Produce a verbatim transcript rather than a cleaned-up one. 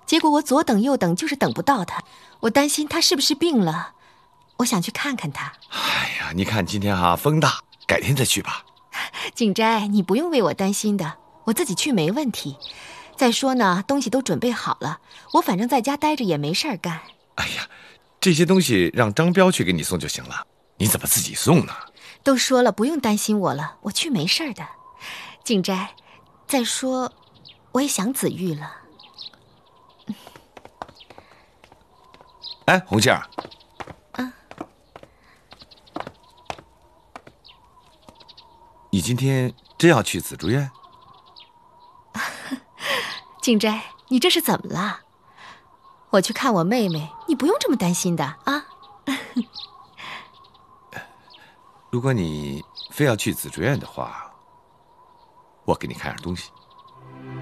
结果我左等右等，就是等不到他。我担心他是不是病了，我想去看看他。 哎呀，你看今天哈、啊、风大，改天再去吧。 景斋，你不用为我担心的，我自己去没问题。再说呢，东西都准备好了，我反正在家待着也没事儿干。 哎呀，这些东西让张彪去给你送就行了，你怎么自己送呢？ 都说了不用担心我了，我去没事儿的。景斋，再说我也想子玉了。 哎，红杏儿， 啊， 你今天真要去紫竹院？ 景斋，你这是怎么了？我去看我妹妹，你不用这么担心的啊。 如果你非要去紫竹院的话，我给你看点东西。